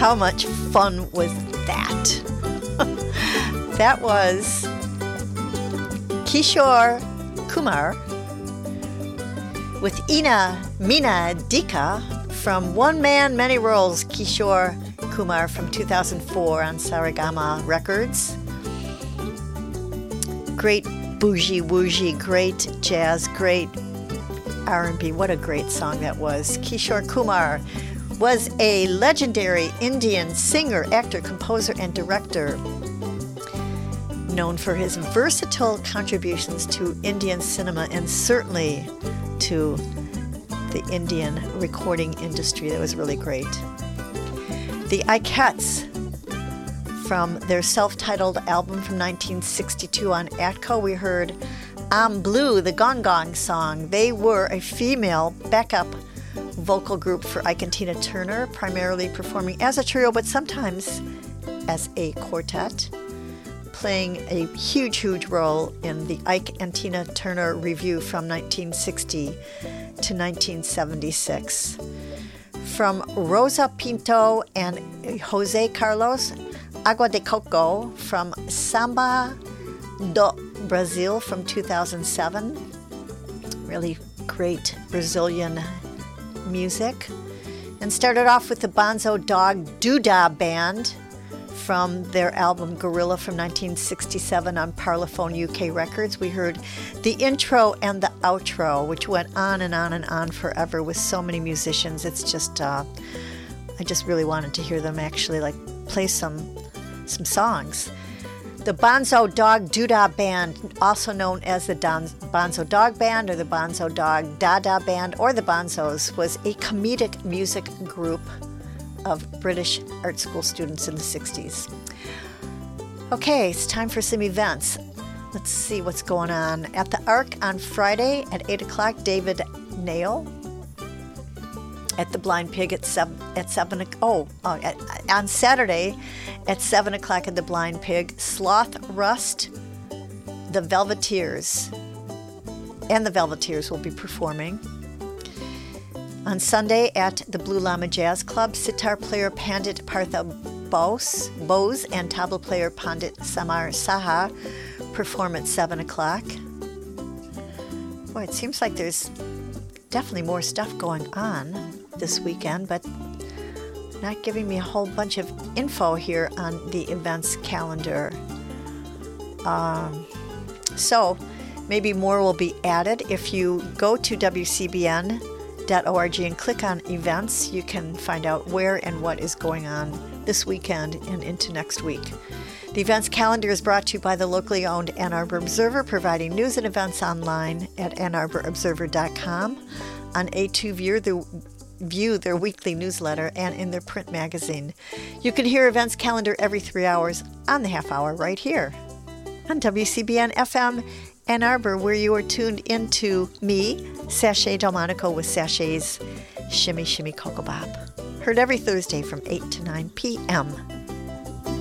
How much fun was that? That was Kishore Kumar with Ina Meena Dika from One Man, Many Roles, Kishore Kumar from 2004 on Saregama Records. Great bougie wougie, great jazz, great R&B. What a great song that was. Kishore Kumar was a legendary Indian singer, actor, composer, and director, known for his versatile contributions to Indian cinema and certainly to the Indian recording industry. That was really great. The Ikettes, from their self-titled album from 1962 on Atco, we heard I'm Blue, the Gong Gong song. They were a female backup vocal group for Ike and Tina Turner, primarily performing as a trio, but sometimes as a quartet, playing a huge role in the Ike and Tina Turner Revue from 1960 to 1976. From Rosa Pinto and Jose Carlos, Agua de Coco from Samba do Brazil from 2007. Really great Brazilian music. And started off with the Bonzo Dog Doodah Band from their album Gorilla from 1967 on Parlophone UK Records. We heard the intro and the outro, which went on and on and on forever with so many musicians. It's just, I just really wanted to hear them actually play some songs. The Bonzo Dog Doodah Band, also known as the Bonzo Dog Band or the Bonzo Dog Dada Band or the Bonzos, was a comedic music group of British art school students in the 60s. Okay, it's time for some events. Let's see what's going on. At the Arc on Friday at 8 o'clock, David Nail. At the Blind Pig on Saturday at 7 o'clock at the Blind Pig, Sloth Rust, the Velveteers, and the Velveteers will be performing. On Sunday at the Blue Llama Jazz Club, sitar player Pandit Partha Bose and tabla player Pandit Samar Saha perform at 7 o'clock. Boy, it seems like there's definitely more stuff going on this weekend, but not giving me a whole bunch of info here on the events calendar. So maybe more will be added. If you go to WCBN.org and click on events, you can find out where and what is going on this weekend and into next week. The events calendar is brought to you by the locally owned Ann Arbor Observer, providing news and events online at AnnArborObserver.com, on A2 View, their weekly newsletter, and in their print magazine. You can hear events calendar every 3 hours on the half hour right here on WCBN FM Ann Arbor, where you are tuned into me, Sashay Delmonico, with Sashay's Shimmy Shimmy Cocoa Bop. Heard every Thursday from 8 to 9 p.m.